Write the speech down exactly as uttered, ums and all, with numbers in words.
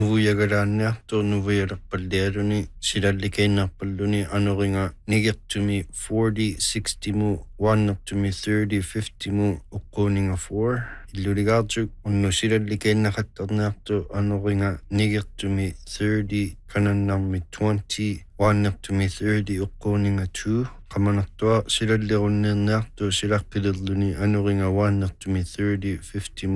Nuvuyagalaanniartu nuvuyalerpallialuni silallikainnarpalluni anuringa nigertumi forty sixty mu uannertumi thirty fifty mu uqquuninga four illuligaartuk unnu silallikainnaqattarniartu anuringa nigertumi thirty kanannarmi twenty uannertumi thirty uqquuninga two qamanartua silallerunniarniartu silaqqilirluni anuringa uannertumi thirty fifty